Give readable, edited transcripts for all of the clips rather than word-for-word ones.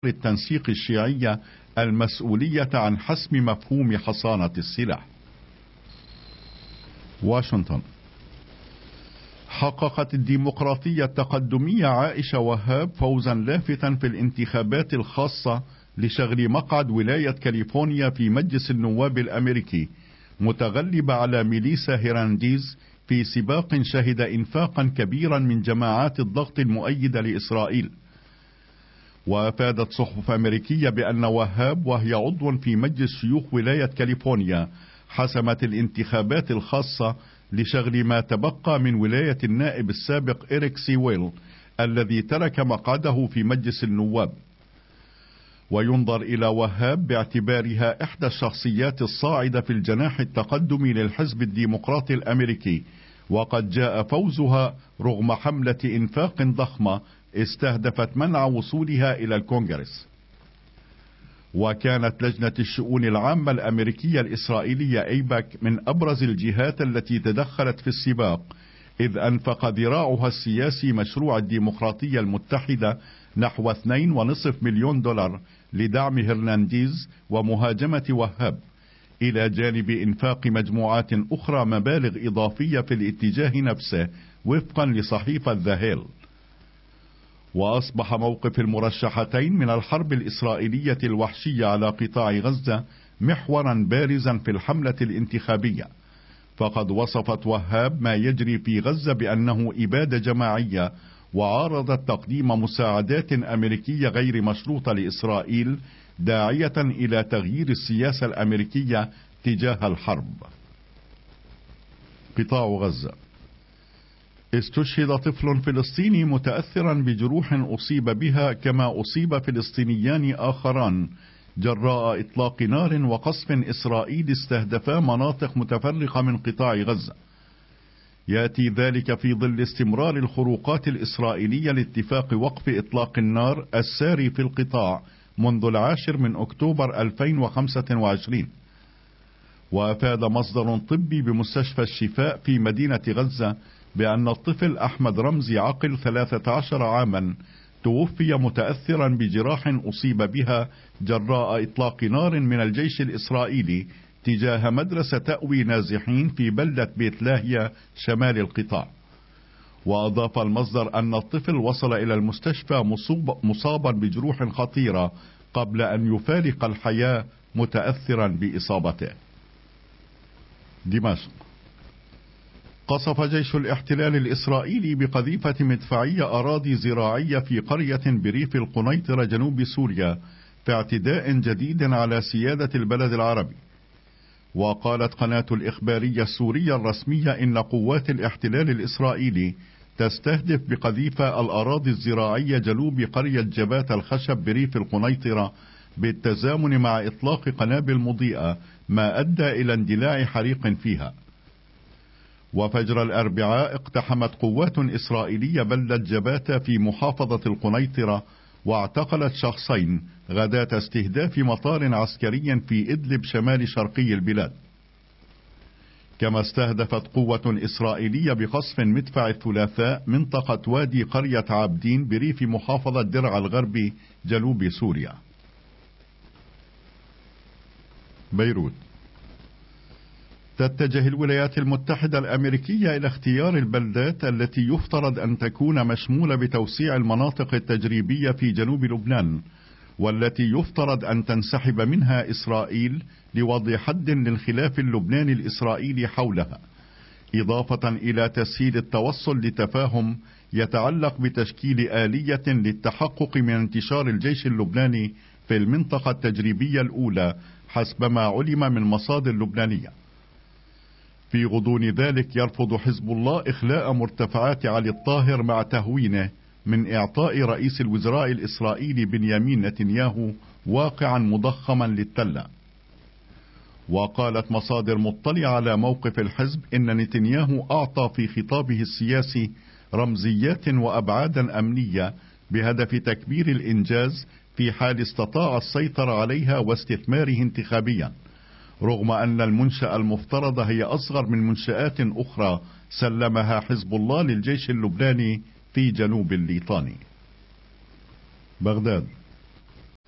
التنسيق الشيعية المسؤولية عن حسم مفهوم حصانة السلاح. واشنطن. حققت الديمقراطية التقدمية عائشة وهاب فوزا لافتا في الانتخابات الخاصة لشغل مقعد ولاية كاليفورنيا في مجلس النواب الأمريكي، متغلبة على ميليسا هيرانديز في سباق شهد إنفاقا كبيرا من جماعات الضغط المؤيدة لإسرائيل. وأفادت صحف أمريكية بأن وهاب، وهي عضو في مجلس شيوخ ولاية كاليفورنيا، حسمت الانتخابات الخاصة لشغل ما تبقى من ولاية النائب السابق إريك سيويل الذي ترك مقعده في مجلس النواب. وينظر إلى وهاب باعتبارها إحدى الشخصيات الصاعدة في الجناح التقدمي للحزب الديمقراطي الأمريكي، وقد جاء فوزها رغم حملة إنفاق ضخمة استهدفت منع وصولها إلى الكونغرس. وكانت لجنة الشؤون العامة الأمريكية الإسرائيلية أيباك من أبرز الجهات التي تدخلت في السباق، إذ أنفق ذراعها السياسي مشروع الديمقراطية المتحدة نحو 2.5 مليون دولار لدعم هرنانديز ومهاجمة وهاب، إلى جانب إنفاق مجموعات أخرى مبالغ إضافية في الاتجاه نفسه وفقا لصحيفة ذا هيل. وأصبح موقف المرشحتين من الحرب الإسرائيلية الوحشية على قطاع غزة محورا بارزا في الحملة الانتخابية، فقد وصفت وهاب ما يجري في غزة بأنه إبادة جماعية، وعارضت تقديم مساعدات أمريكية غير مشروطة لإسرائيل، داعية إلى تغيير السياسة الأمريكية تجاه الحرب. قطاع غزة. استشهد طفل فلسطيني متأثرا بجروح أصيب بها، كما أصيب فلسطينيان آخران جراء إطلاق نار وقصف إسرائيلي استهدفا مناطق متفرقة من قطاع غزة. يأتي ذلك في ظل استمرار الخروقات الإسرائيلية لاتفاق وقف إطلاق النار الساري في القطاع منذ 10 أكتوبر 2025. وأفاد مصدر طبي بمستشفى الشفاء في مدينة غزة بأن الطفل أحمد رمزي عقل 13 عاما توفي متأثرا بجراح أصيب بها جراء إطلاق نار من الجيش الإسرائيلي تجاه مدرسة تأوي نازحين في بلدة بيت لاهيا شمال القطاع. وأضاف المصدر أن الطفل وصل إلى المستشفى مصابا بجروح خطيرة قبل أن يفارق الحياة متأثرا بإصابته. دمشق. قصف جيش الاحتلال الإسرائيلي بقذيفة مدفعية أراضي زراعية في قرية بريف القنيطرة جنوب سوريا في اعتداء جديد على سيادة البلد العربي. وقالت قناة الإخبارية السورية الرسمية إن قوات الاحتلال الإسرائيلي تستهدف بقذيفة الأراضي الزراعية جنوب قرية جبات الخشب بريف القنيطرة بالتزامن مع إطلاق قنابل مضيئة، ما أدى إلى اندلاع حريق فيها. وفجر الأربعاء اقتحمت قوات إسرائيلية بلدة جباتة في محافظة القنيطرة، واعتقلت شخصين غداة استهداف مطار عسكري في إدلب شمال شرقي البلاد. كما استهدفت قوة إسرائيلية بقصف مدفع الثلاثاء منطقة وادي قرية عابدين بريف محافظة درع الغربي جنوب سوريا. بيروت. تتجه الولايات المتحدة الأمريكية إلى اختيار البلدات التي يفترض أن تكون مشمولة بتوسيع المناطق التجريبية في جنوب لبنان، والتي يفترض أن تنسحب منها إسرائيل لوضع حد للخلاف اللبناني الإسرائيلي حولها، إضافة إلى تسهيل التوصل لتفاهم يتعلق بتشكيل آلية للتحقق من انتشار الجيش اللبناني في المنطقة التجريبية الأولى حسب ما علم من مصادر لبنانية. في غضون ذلك يرفض حزب الله إخلاء مرتفعات علي الطاهر مع تهوينه من إعطاء رئيس الوزراء الإسرائيلي بنيامين نتنياهو واقعا مضخما للتلة. وقالت مصادر مطلعة على موقف الحزب إن نتنياهو أعطى في خطابه السياسي رمزيات وأبعادا أمنية بهدف تكبير الإنجاز في حال استطاع السيطرة عليها واستثماره انتخابيا، رغم أن المنشأة المفترضة هي أصغر من منشآت أخرى سلمها حزب الله للجيش اللبناني في جنوب الليطاني. بغداد.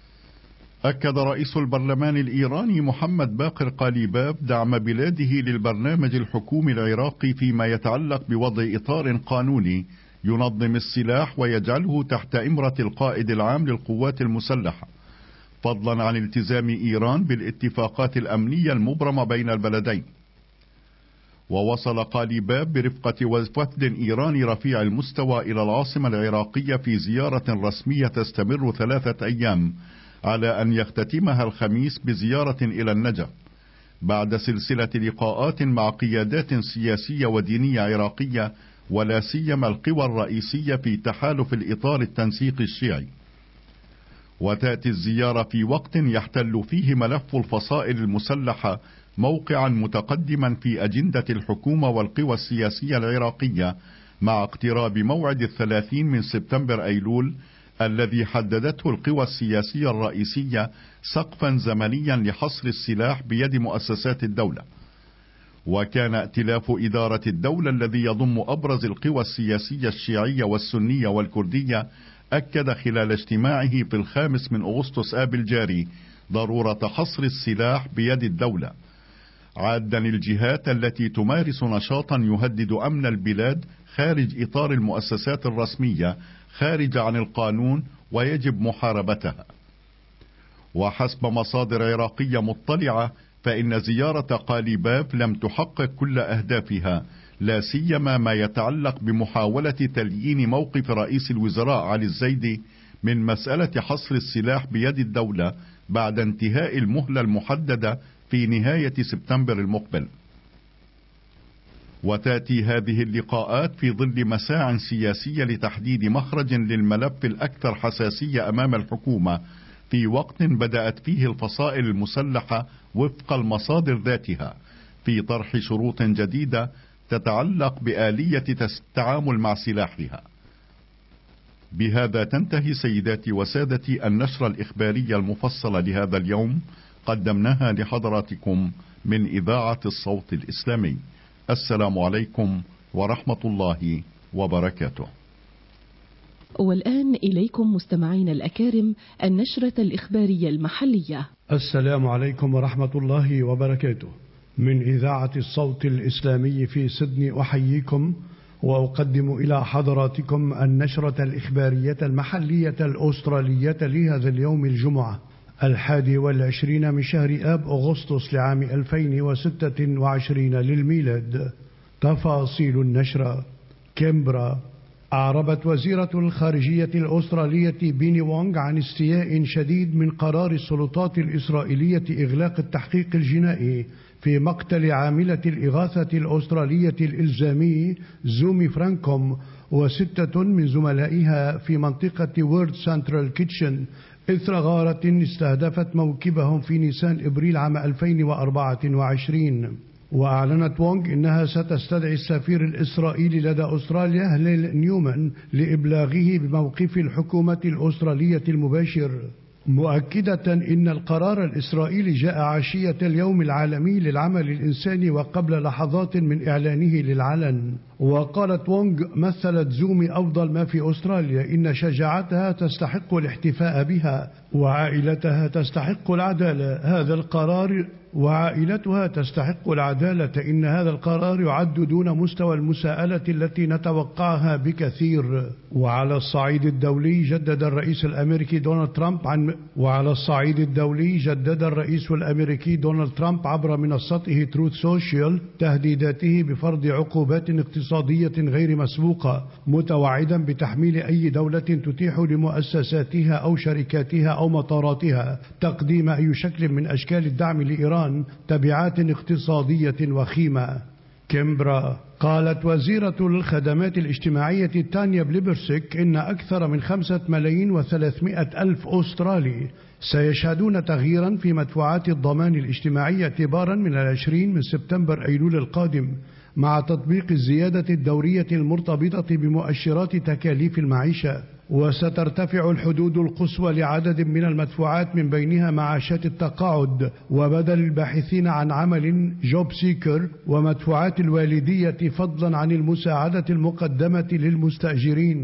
أكد رئيس البرلمان الإيراني محمد باقر قاليباف دعم بلاده للبرنامج الحكومي العراقي فيما يتعلق بوضع إطار قانوني ينظم السلاح ويجعله تحت إمرة القائد العام للقوات المسلحة، فضلا عن التزام إيران بالاتفاقات الأمنية المبرمة بين البلدين. ووصل قاليباف برفقة وفد إيراني رفيع المستوى إلى العاصمة العراقية في زيارة رسمية تستمر 3 أيام، على أن يختتمها الخميس بزيارة إلى النجف، بعد سلسلة لقاءات مع قيادات سياسية ودينية عراقية، ولا سيما القوى الرئيسية في تحالف الإطار التنسيقي الشيعي. وتأتي الزيارة في وقت يحتل فيه ملف الفصائل المسلحة موقعا متقدما في أجندة الحكومة والقوى السياسية العراقية، مع اقتراب موعد 30 من سبتمبر أيلول الذي حددته القوى السياسية الرئيسية سقفا زمنيا لحصر السلاح بيد مؤسسات الدولة. وكان ائتلاف إدارة الدولة الذي يضم أبرز القوى السياسية الشيعية والسنية والكردية أكد خلال اجتماعه في 5 أغسطس آب الجاري ضرورة حصر السلاح بيد الدولة، عادا الجهات التي تمارس نشاطا يهدد أمن البلاد خارج إطار المؤسسات الرسمية، خارج عن القانون، ويجب محاربتها. وحسب مصادر عراقية مطلعة فإن زيارة قاليباف لم تحقق كل أهدافها، لا سيما ما يتعلق بمحاولة تليين موقف رئيس الوزراء علي الزيدي من مسألة حصر السلاح بيد الدولة بعد انتهاء المهلة المحددة في نهاية سبتمبر المقبل. وتأتي هذه اللقاءات في ظل مساع سياسية لتحديد مخرج للملف الأكثر حساسية أمام الحكومة، في وقت بدأت فيه الفصائل المسلحة وفق المصادر ذاتها في طرح شروط جديدة تتعلق بآلية التعامل مع سلاحها. بهذا تنتهي سيداتي وسادتي النشرة الإخبارية المفصلة لهذا اليوم، قدمناها لحضراتكم من إذاعة الصوت الإسلامي. السلام عليكم ورحمة الله وبركاته. والآن إليكم مستمعين الأكارم النشرة الإخبارية المحلية. السلام عليكم ورحمة الله وبركاته. من إذاعة الصوت الإسلامي في سيدني أحييكم وأقدم إلى حضراتكم النشرة الإخبارية المحلية الأسترالية لهذا اليوم الجمعة 21 من شهر آب أغسطس لعام 2026 للميلاد. تفاصيل النشرة. كامبرا. أعربت وزيرة الخارجية الأسترالية بيني وونغ عن استياء شديد من قرار السلطات الإسرائيلية إغلاق التحقيق الجنائي في مقتل عاملة الإغاثة الأسترالية الإلزامي زومي فرانكوم و6 من زملائها في منطقة وورد سنترال كيتشن إثر غارة استهدفت موكبهم في نيسان إبريل عام 2024. وأعلنت وونغ إنها ستستدعي السفير الإسرائيلي لدى أستراليا هليل نيومان لإبلاغه بموقف الحكومة الأسترالية المباشر، مؤكدة إن القرار الإسرائيلي جاء عشية اليوم العالمي للعمل الإنساني وقبل لحظات من إعلانه للعلن. وقالت وونغ: مثلت زومي أفضل ما في أستراليا، إن شجاعتها تستحق الاحتفاء بها، وعائلتها تستحق العدالة. وعائلتها تستحق العدالة. إن هذا القرار يعد دون مستوى المساءلة التي نتوقعها بكثير. وعلى الصعيد الدولي جدد الرئيس الأمريكي دونالد ترامب عبر منصته تروث سوشيال تهديداته بفرض عقوبات اقتصادية غير مسبوقة، متوعدا بتحميل أي دولة تتيح لمؤسساتها أو شركاتها أو مطاراتها تقديم أي شكل من أشكال الدعم لإيران تبعات اقتصادية وخيمة. كامبرا. قالت وزيرة الخدمات الاجتماعية تانيا بليبرسيك إن أكثر من 5,300,000 أسترالي سيشهدون تغييرا في مدفوعات الضمان الاجتماعي اعتبارا من 20 من سبتمبر أيلول القادم، مع تطبيق الزيادة الدورية المرتبطة بمؤشرات تكاليف المعيشة. وسترتفع الحدود القصوى لعدد من المدفوعات، من بينها معاشات التقاعد وبدل الباحثين عن عمل جوب سيكر ومدفوعات الوالدية، فضلا عن المساعدة المقدمة للمستأجرين.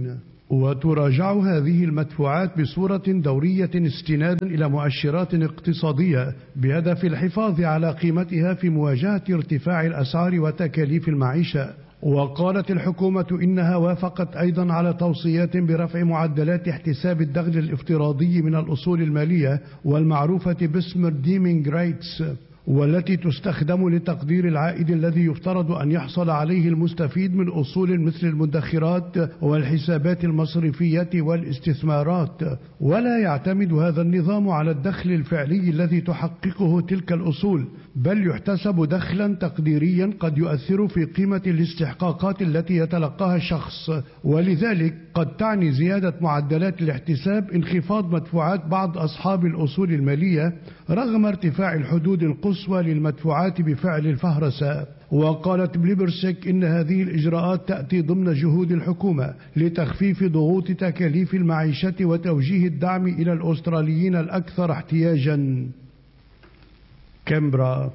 وتراجع هذه المدفوعات بصورة دورية استنادا إلى مؤشرات اقتصادية بهدف الحفاظ على قيمتها في مواجهة ارتفاع الأسعار وتكاليف المعيشة. وقالت الحكومة إنها وافقت أيضا على توصيات برفع معدلات احتساب الدخل الافتراضي من الأصول المالية والمعروفة باسم الديمينج رايتس، والتي تستخدم لتقدير العائد الذي يفترض أن يحصل عليه المستفيد من أصول مثل المدخرات والحسابات المصرفية والاستثمارات. ولا يعتمد هذا النظام على الدخل الفعلي الذي تحققه تلك الأصول، بل يحتسب دخلا تقديريا قد يؤثر في قيمة الاستحقاقات التي يتلقاها الشخص، ولذلك قد تعني زيادة معدلات الاحتساب انخفاض مدفوعات بعض أصحاب الأصول المالية رغم ارتفاع الحدود القصوى للمدفوعات بفعل الفهرسة. وقالت بليبرسك إن هذه الإجراءات تأتي ضمن جهود الحكومة لتخفيف ضغوط تكاليف المعيشة وتوجيه الدعم إلى الأستراليين الأكثر احتياجا. كامبرا.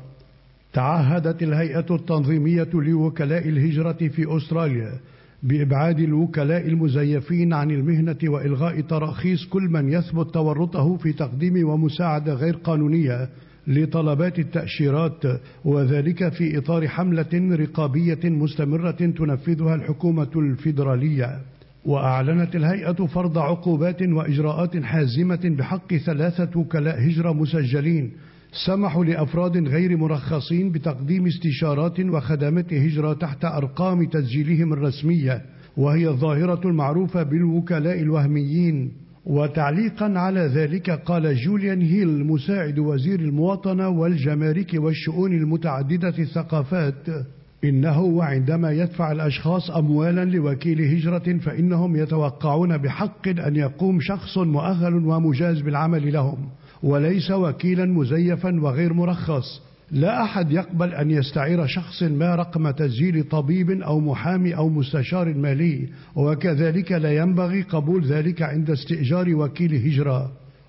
تعهدت الهيئة التنظيمية لوكلاء الهجرة في أستراليا بإبعاد الوكلاء المزيفين عن المهنة وإلغاء تراخيص كل من يثبت تورطه في تقديم ومساعدة غير قانونية لطلبات التأشيرات، وذلك في إطار حملة رقابية مستمرة تنفذها الحكومة الفيدرالية. وأعلنت الهيئة فرض عقوبات وإجراءات حازمة بحق 3 وكلاء هجرة مسجلين سمحوا لأفراد غير مرخصين بتقديم استشارات وخدمات هجرة تحت أرقام تسجيلهم الرسمية، وهي الظاهرة المعروفة بالوكلاء الوهميين. وتعليقا على ذلك قال جوليان هيل مساعد وزير المواطنة والجمارك والشؤون المتعددة الثقافات إنه وعندما يدفع الأشخاص أموالا لوكيل هجرة فإنهم يتوقعون بحق أن يقوم شخص مؤهل ومجاز بالعمل لهم وليس وكيلا مزيفا وغير مرخص. لا أحد يقبل أن يستعير شخص ما رقم تسجيل طبيب أو محامي أو مستشار مالي، وكذلك لا ينبغي قبول ذلك عند استئجار وكيل هجرة.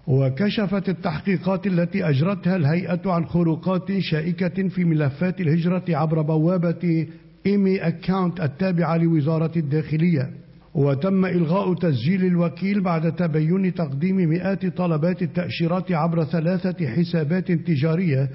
وكشفت التحقيقات التي أجرتها الهيئة عن خروقات شائكة في ملفات الهجرة عبر بوابة إيمي أكاونت التابعة لوزارة الداخلية، وتم إلغاء تسجيل الوكيل بعد تبين تقديم مئات طلبات التأشيرات عبر 3 حسابات تجارية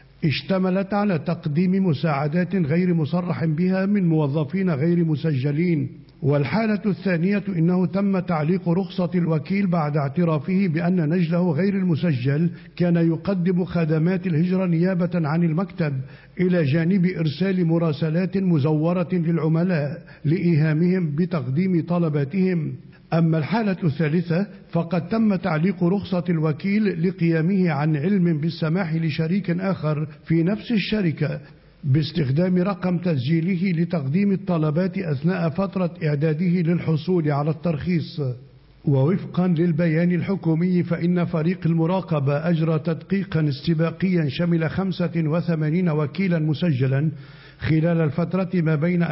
اشتملت على تقديم مساعدات غير مصرح بها من موظفين غير مسجلين. والحالة الثانية إنه تم تعليق رخصة الوكيل بعد اعترافه بأن نجله غير المسجل كان يقدم خدمات الهجرة نيابة عن المكتب إلى جانب إرسال مراسلات مزورة للعملاء لإيهامهم بتقديم طلباتهم. أما الحالة الثالثة فقد تم تعليق رخصة الوكيل لقيامه عن علم بالسماح لشريك آخر في نفس الشركة باستخدام رقم تسجيله لتقديم الطلبات أثناء فترة إعداده للحصول على الترخيص. ووفقا للبيان الحكومي فإن فريق المراقبة أجرى تدقيقا استباقيا شمل 85 وكيلا مسجلا خلال الفترة ما بين 2025-2026،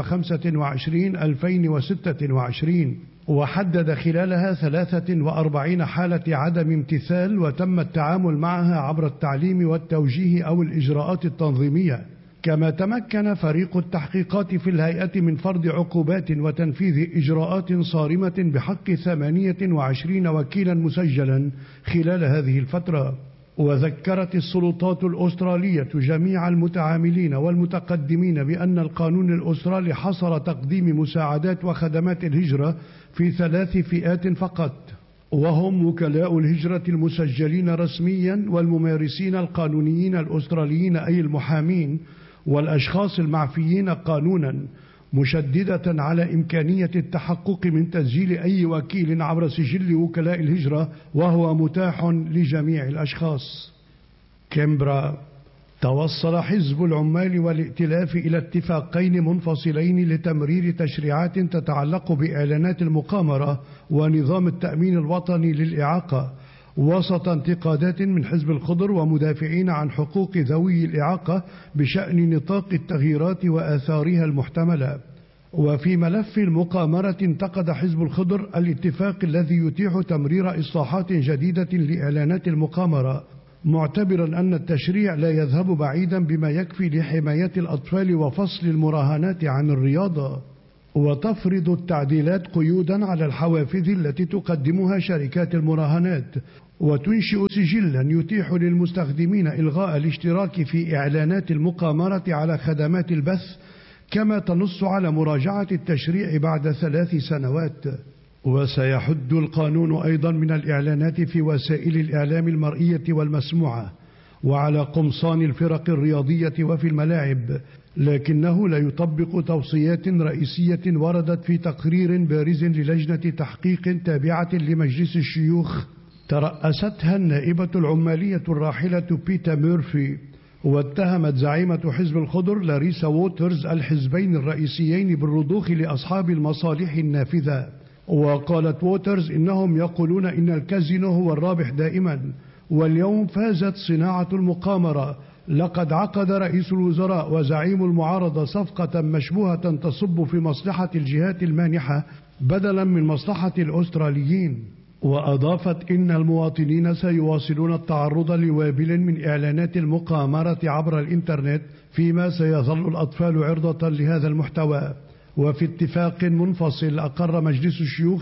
وحدد خلالها 43 حالة عدم امتثال وتم التعامل معها عبر التعليم والتوجيه أو الإجراءات التنظيمية. كما تمكن فريق التحقيقات في الهيئة من فرض عقوبات وتنفيذ إجراءات صارمة بحق 28 وكيلا مسجلا خلال هذه الفترة. وذكرت السلطات الأسترالية جميع المتعاملين والمتقدمين بأن القانون الأسترالي حصر تقديم مساعدات وخدمات الهجرة في 3 فئات فقط، وهم وكلاء الهجرة المسجلين رسميا والممارسين القانونيين الأستراليين أي المحامين والأشخاص المعفيين قانونا، مشددة على إمكانية التحقق من تسجيل أي وكيل عبر سجل وكلاء الهجرة وهو متاح لجميع الأشخاص. كامبرا. توصل حزب العمال والائتلاف إلى اتفاقين منفصلين لتمرير تشريعات تتعلق بإعلانات المقامرة ونظام التأمين الوطني للإعاقة، وسط انتقادات من حزب الخضر ومدافعين عن حقوق ذوي الإعاقة بشأن نطاق التغييرات وآثارها المحتملة. وفي ملف المقامرة انتقد حزب الخضر الاتفاق الذي يتيح تمرير إصلاحات جديدة لإعلانات المقامرة، معتبرا أن التشريع لا يذهب بعيدا بما يكفي لحماية الأطفال وفصل المراهنات عن الرياضة. وتفرض التعديلات قيودا على الحوافز التي تقدمها شركات المراهنات، وتنشئ سجلا يتيح للمستخدمين إلغاء الاشتراك في إعلانات المقامرة على خدمات البث، كما تنص على مراجعة التشريع بعد 3 سنوات. وسيحد القانون أيضا من الإعلانات في وسائل الإعلام المرئية والمسموعة وعلى قمصان الفرق الرياضية وفي الملاعب، لكنه لا يطبق توصيات رئيسية وردت في تقرير بارز للجنة تحقيق تابعة لمجلس الشيوخ ترأستها النائبة العمالية الراحلة بيتا ميرفي، واتهمت زعيمة حزب الخضر لاريسا ووترز الحزبين الرئيسيين بالرضوخ لأصحاب المصالح النافذة. وقالت ووترز إنهم يقولون إن الكازينو هو الرابح دائما، واليوم فازت صناعة المقامرة. لقد عقد رئيس الوزراء وزعيم المعارضة صفقة مشبوهة تصب في مصلحة الجهات المانحة بدلا من مصلحة الأستراليين. وأضافت إن المواطنين سيواصلون التعرض لوابل من إعلانات المقامرة عبر الإنترنت، فيما سيظل الأطفال عرضة لهذا المحتوى. وفي اتفاق منفصل أقر مجلس الشيوخ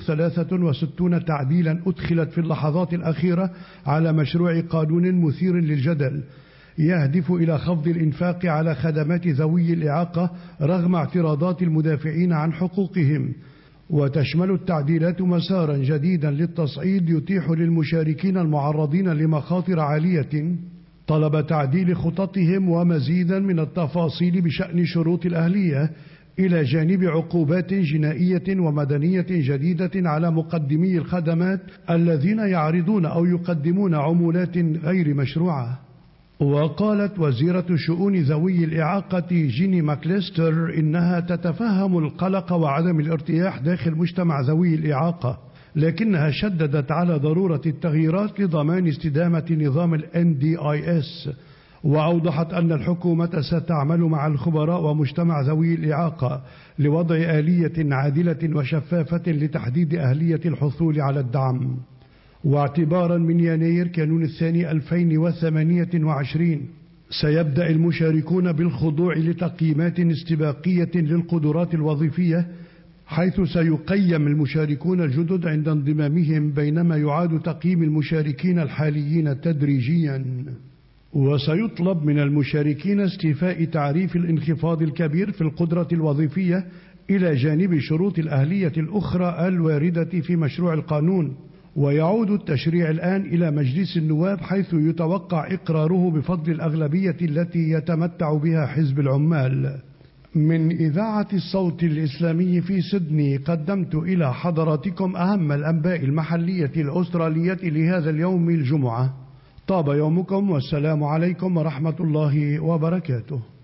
63 تعديلا أدخلت في اللحظات الأخيرة على مشروع قانون مثير للجدل يهدف إلى خفض الإنفاق على خدمات ذوي الإعاقة رغم اعتراضات المدافعين عن حقوقهم. وتشمل التعديلات مسارا جديدا للتصعيد يتيح للمشاركين المعرضين لمخاطر عالية طلب تعديل خططهم ومزيدا من التفاصيل بشأن شروط الأهلية، إلى جانب عقوبات جنائية ومدنية جديدة على مقدمي الخدمات الذين يعرضون أو يقدمون عمولات غير مشروعة. وقالت وزيرة شؤون ذوي الإعاقة جيني ماكليستر إنها تتفهم القلق وعدم الارتياح داخل مجتمع ذوي الإعاقة، لكنها شددت على ضرورة التغييرات لضمان استدامة نظام ال NDIS، وأوضحت أن الحكومة ستعمل مع الخبراء ومجتمع ذوي الإعاقة لوضع آلية عادلة وشفافة لتحديد أهلية الحصول على الدعم. واعتبارا من يناير كانون الثاني 2028 سيبدأ المشاركون بالخضوع لتقييمات استباقية للقدرات الوظيفية، حيث سيقيم المشاركون الجدد عند انضمامهم، بينما يعاد تقييم المشاركين الحاليين تدريجيا. وسيطلب من المشاركين استيفاء تعريف الانخفاض الكبير في القدرة الوظيفية إلى جانب شروط الأهلية الأخرى الواردة في مشروع القانون. ويعود التشريع الآن إلى مجلس النواب، حيث يتوقع إقراره بفضل الأغلبية التي يتمتع بها حزب العمال. من إذاعة الصوت الإسلامي في سيدني قدمت إلى حضراتكم أهم الأنباء المحلية الأسترالية لهذا اليوم الجمعة. طاب يومكم، والسلام عليكم ورحمة الله وبركاته.